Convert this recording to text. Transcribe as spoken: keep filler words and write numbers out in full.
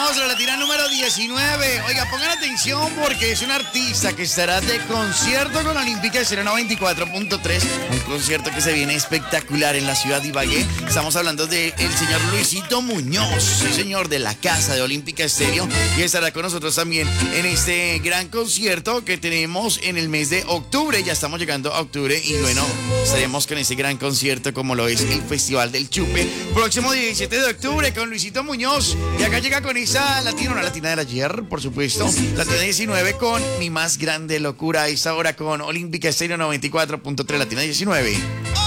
Vamos a la latina número diecinueve. Oiga, pongan atención porque es un artista que estará de concierto con Olímpica Estéreo noventa y cuatro punto tres. Un concierto que se viene espectacular en la ciudad de Ibagué. Estamos hablando del señor Luisito Muñoz, sí, señor, de la casa de Olímpica Estéreo. Y estará con nosotros también en este gran concierto que tenemos en el mes de octubre. Ya estamos llegando a octubre y bueno, estaremos con ese gran concierto como lo es el Festival del Chupe. Próximo diecisiete de octubre con Luisito Muñoz. Y acá llega con esa latina, una latina del ayer, por supuesto. Latina diecinueve con Mi Más Grande Locura. A esta hora con Olímpica Estéreo noventa y cuatro punto tres, Latina diecinueve.